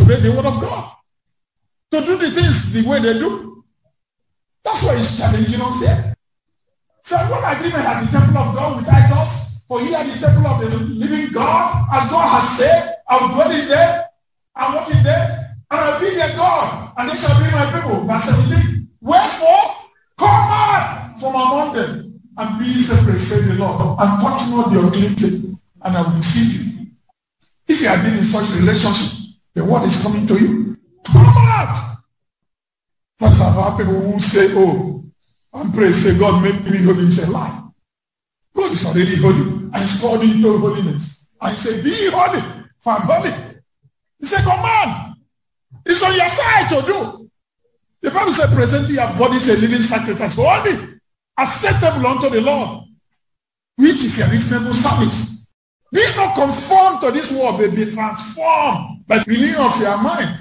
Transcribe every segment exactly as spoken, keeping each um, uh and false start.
disobey the word of God, to do the things the way they do. That's why he's challenging us here. So what agreement had the temple of God with idols? For here the temple of the living God, as God has said, I will dwell in them, and walk in them, and I will be their God, and they shall be my people. Verse seventeen. Wherefore, come out from among them, and be separate, says the Lord, and touch not the unclean thing, and I will receive you. If you have been in such relationship, the word is coming to you. Come out. That's how people who say, oh, and pray, say, God, make me holy. It's a lie. God is already holy, and he's called you into holiness. And he said, be holy, for I'm holy. It's a command. It's on your side to do. The Bible said, present your bodies a living sacrifice, holy, acceptable unto the Lord, which is a reasonable service. Be not conformed to this world, but be transformed by the renewing of your mind,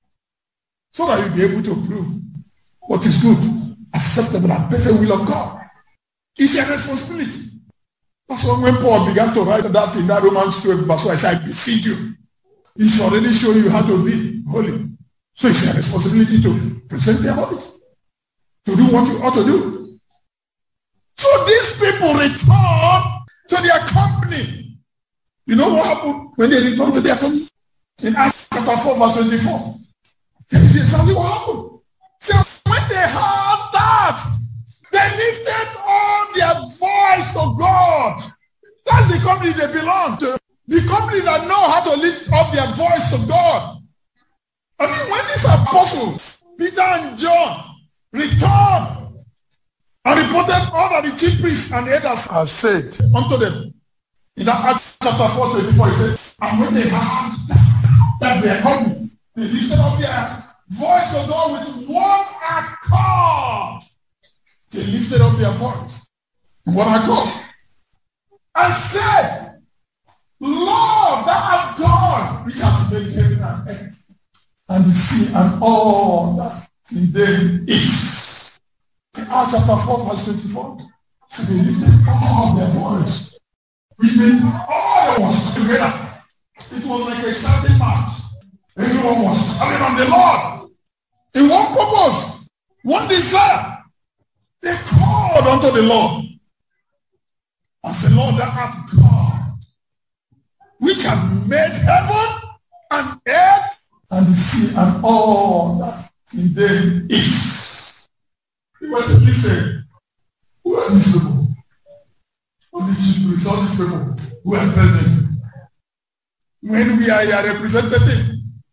so that you'll be able to prove what is good, acceptable, and perfect will of God. It's your responsibility. That's why when Paul began to write that in that Romans twelve verse one, I said, I beseech you. He's already showing you how to be holy. So it's your responsibility to present their bodies, to do what you ought to do. So these people return to their company. You know what happened when they returned to their company? In Acts chapter four verse twenty-four. This is exactly what happened. So when they heard that, they lifted all their voice to God. That's the company they belong to. The company that know how to lift up their voice to God. I mean, when these apostles, Peter and John, returned and reported all that the chief priests and elders have said unto them, in that Acts chapter four, twenty-four, he says, and when they heard that, that they are coming, they lifted up their voice to God with one accord. They lifted up their voice with one accord and said, Lord, thou art God, which has made heaven and earth, and the sea, and all that in them is. In Acts chapter four, verse twenty-four, so they lifted all their voice. We made all was together. It was like a shouting match. Everyone was calling on the Lord in one purpose, one desire. They called unto the Lord and said, Lord, thou art God, which hath made heaven and earth and the sea and all that in them is. He was simply saying, who are these people? All these people, all these people who are present. When we are your representative,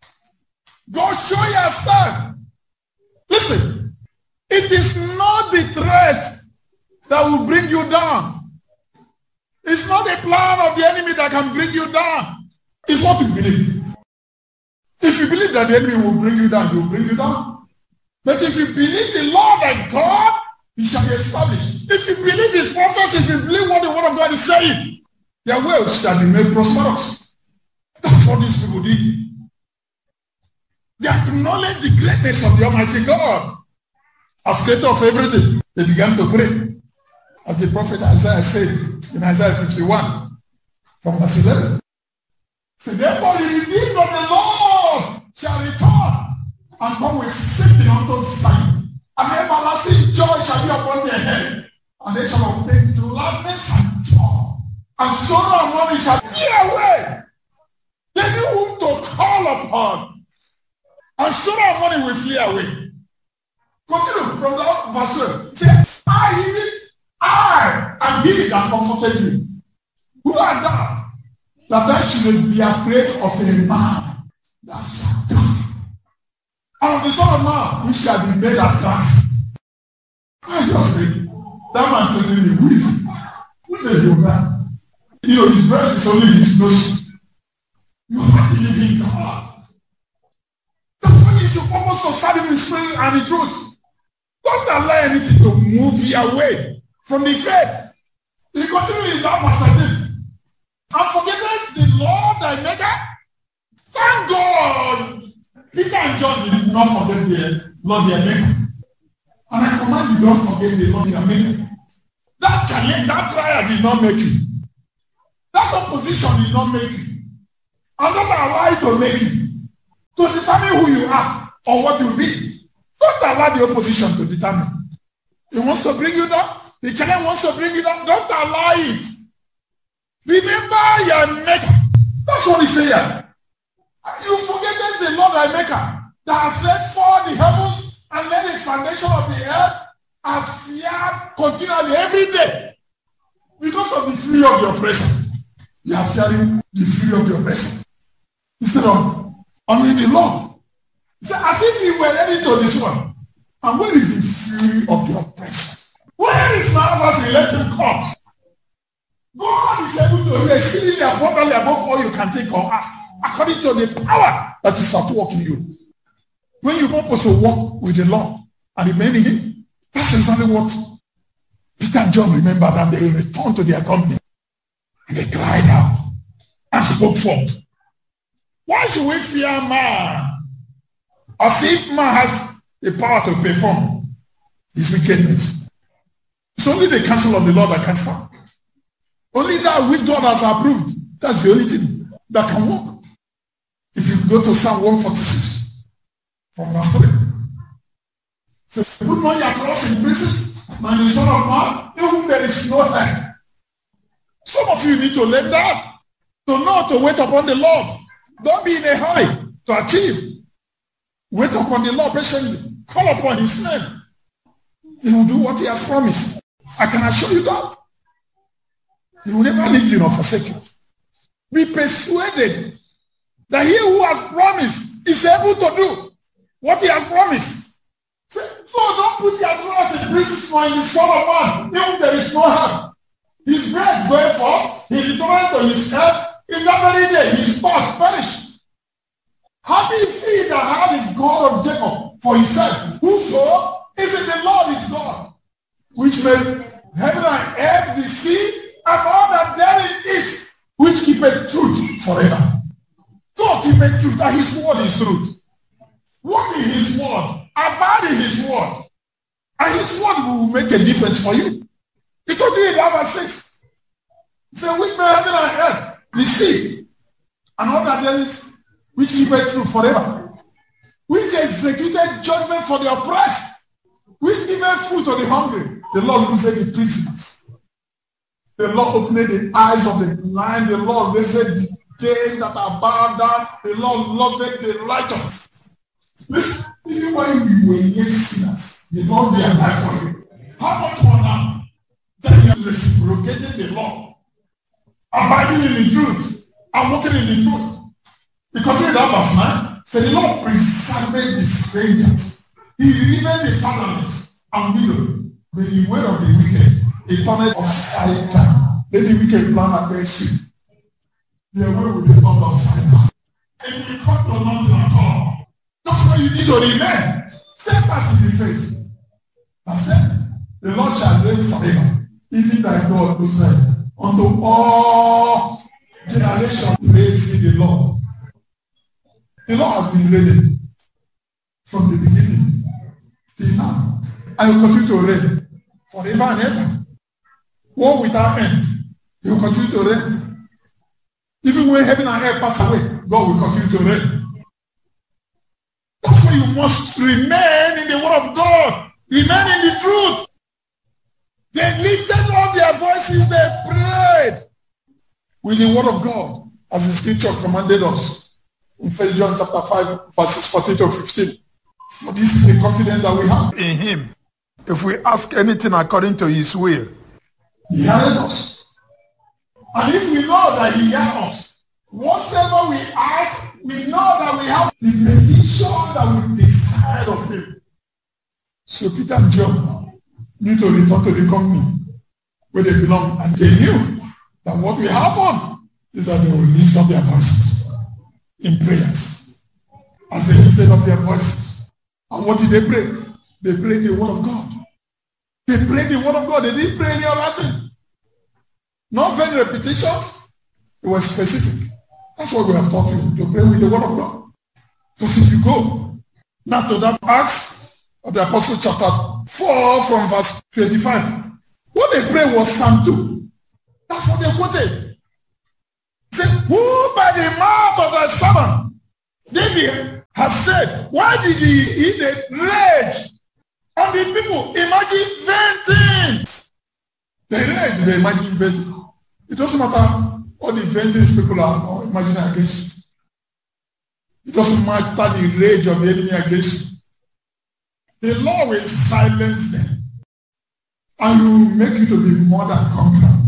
go show yourself. Listen, it is not the threat that will bring you down. It's not the plan of the enemy that can bring you down. It's what you believe. If you believe that the enemy will bring you down, he will bring you down. But if you believe the Lord and God, he shall be established. If you believe his prophets, if you believe what the word of God is saying, their wealth shall be made prosperous. That's what these people did. They acknowledged the greatness of the Almighty God as creator of everything. They began to pray. As the prophet Isaiah said in Isaiah fifty-one, from verse eleven. So therefore the redeemed of the Lord shall return and come with singing unto Zion. And everlasting joy shall be upon their head. And they shall obtain gladness and joy. And sorrow and mourning shall flee away. They knew whom to call upon. And sorrow and mourning will flee away. Continue from that verse twelve. Say, I even I am he that comforted you. Who are thou? That thou shouldn't be afraid of a man that shall die. And of the Son of Man, which shall be made as grass. I just read. That man telling me, who is it? Who is your man? You know, his breath is only his nose. You are the living God. That's why you should focus to serve him in spirit and in truth. Don't allow anything to move you away from the faith. He continues in that verse thirteen. And forgiveness the Lord thy maker. Thank God. Peter and John did not forget the Lord their maker. And I command you, don't forget the Lord their maker. That challenge, that trial did not make you. That opposition did not make you. And not allow to make you. To determine who you are or what you be. Don't allow the opposition to determine. He wants to bring you down. The challenge wants to bring you down. Don't allow it. Remember your maker. That's what he said here. You forget that the Lord thy maker that has set forth the heavens and laid the foundation of the earth has feared continually every day. Because of the fury of the oppressor, you are fearing the fury of the oppressor instead of honoring the Lord. It's as if you were ready to this one. And where is the fury of the oppressor? Where is my adversary? Let him come. God is able to do exceedingly abundantly above all you can think or ask, according to the power that is at work in you. When you purpose to walk with the Lord and remain in him, that's exactly what Peter and John remembered, and they returned to their company. And they cried out and spoke forth. Why should we fear man? As if man has the power to perform his wickedness. It's only the counsel of the Lord that can stand. Only that which God has approved. That's the only thing that can work. If you go to Psalm one forty-six, from verse three. So, put money across in places, and the Son of Man, in whom there is no help. Some of you need to learn that. To know to wait upon the Lord. Don't be in a hurry to achieve. Wait upon the Lord patiently. Call upon his name. He will do what he has promised. I can assure you that. He will never leave you nor forsake you. Be persuaded that he who has promised is able to do what he has promised. So don't put your trust in princes for in the Son of Man, in whom there is no help. His breath going forth, he returned to his health. In that very day, his thoughts perished. Happy is he that had the God of Jacob for himself, whoso is in the Lord his God, which made heaven and earth, the sea, and all that therein is, which keepeth truth forever. God keepeth truth, and his word is truth. Walk in his word, abide in his word, and his word will make a difference for you. He told you in verse six. He said, which made heaven and earth, the sea, and all that there is, which keepeth truth forever, which executed judgment for the oppressed, which giveth food to the hungry. The Lord loosed the prisoners. The Lord opened the eyes of the blind. The Lord raised the dead that are bowed down. The Lord loved the righteous. Listen, even when we were yet sinners, the Lord be alive for you. How much more now that you have reciprocated the Lord, abiding in the truth, and walking in the truth? Because read that verse nine, said the Lord preserved the strangers. He delivered the fatherless and widow. May the way of the wicked a turned upside down. Let the wicked plan at their sheep. Their way will be turned upside down. And you come to nothing at all. That's why you need to remain. Stay fast in the face. That's it. The Lord shall reign forever. Even thy God who said, unto all generations praise ye the Lord. The Lord has been reigning from the beginning till now. And will continue to reign forever and ever. War without end. He will continue to reign. Even when heaven and earth pass away, God will continue to reign. That's why you must remain in the word of God. Remain in the truth. They lifted up their voices, they prayed with the word of God, as the scripture commanded us. In First John chapter five, verses fourteen to fifteen. For this is the confidence that we have in him. If we ask anything according to his will, he hears us. And if we know that he hears us, whatever we ask, we know that we have the petition that we desire of him. So Peter and John need to return to the company where they belong. And they knew that what will happen is that they will lift up their voices in prayers. As they lifted up their voices. And what did they pray? They prayed the word of God. They prayed the word of God. They didn't pray any other thing. Not very repetitions. It was specific. That's what we have taught you, to pray with the word of God. Because if you go now to that Acts of the Apostle chapter four from verse twenty-five, what they prayed was Psalm two. That's what they quoted. He said, who by the mouth of thy servant David has said, why did he, he rage on the people? Imagine vain things. They rage, they imagine vain things. It doesn't matter all the vain things people are imagining against you. It doesn't matter the rage of the enemy against you. The Lord will silence them. And he will make you to be more than conqueror.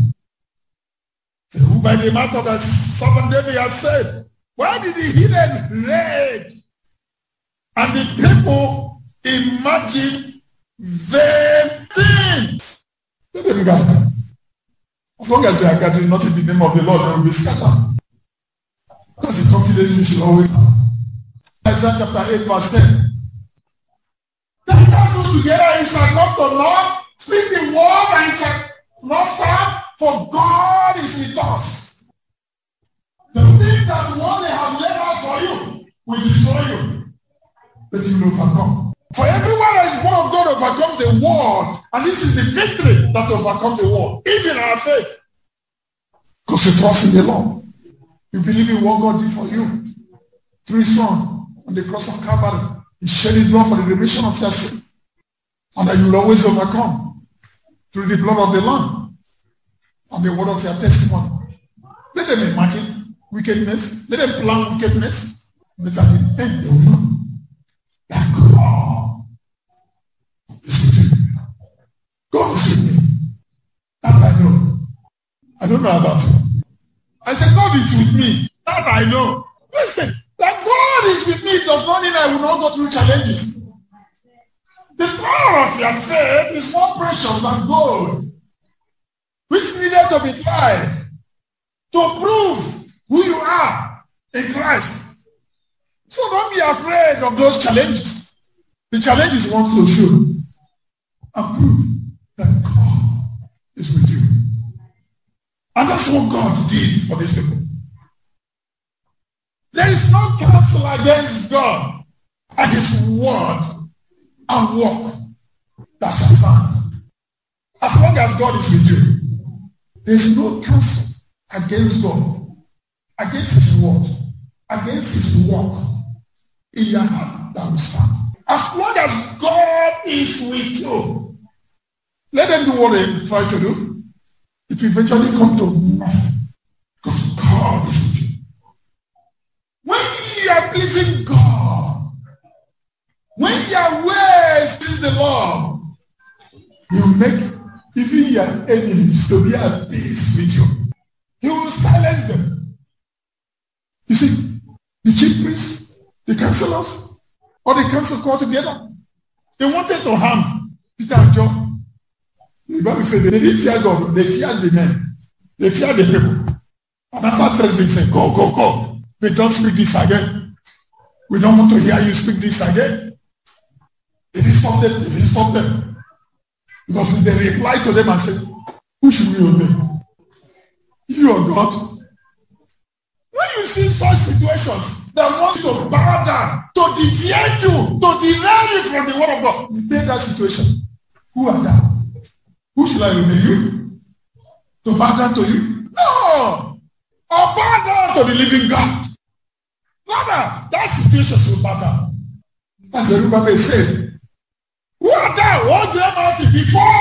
So who by the mouth of the servant David has said, why did the heathen rage? And the people imagine vain things. Let them gather. As long as they are gathering not in the name of the Lord, they will be scattered. That's the confidence you should always have. Isaiah chapter eight, verse ten. They counsel together, and shall come to naught. Speak the word, and it shall not stand, for God is with us. The thing that one they have laid out for you will destroy you. But you will overcome. For everyone that is born of God overcomes the world. And this is the victory that overcomes the world. Even our faith. Because you trust in the Lord. You believe in what God did for you. Through his son on the cross of Calvary. He shed his blood for the remission of your sin. And that you will always overcome. Through the blood of the Lamb. And the word of your testimony. Let them imagine wickedness. Let them plan wickedness. But at the end they will know that God is with you. God is with me. That I know. I don't know about you. I said, God is with me. That I know. Listen, that God is with me does not mean I will not go through challenges. The power of your faith is more precious than gold, which needed to be tried to prove who you are in Christ. So don't be afraid of those challenges. The challenges want to show and prove that God is with you. And that's what God did for these people. There is no counsel against God and his word and work that shall stand. As long as God is with you, there is no counsel against God, against his word, against his work in your heart that will stand. As long as God is with you, let them do what they try to do. It will eventually come to nothing. Because God is with you. When you are pleasing God, when your ways please the Lord, you make even your enemies to be at peace with you. He will silence them. You see, the chief priests, the counselors, or the council called together, they wanted to harm Peter and John. The Bible says they didn't fear God, they feared the men. They feared the people. And after three days, they said, go, go, go. We don't speak this again. We don't want to hear you speak this again. They didn't stop them. They didn't stop them. Because they replied to them and said, who should we obey? You or God? When you see such situations that want you to bow down, to deviate you, to derail you from the word of God, you take that situation. Who are that? Who should I obey you? To bow down to you? No! Or bow down to the living God. Rather, that situation should bow down. As the Zerubbabel said, who are thou, O great mountain, before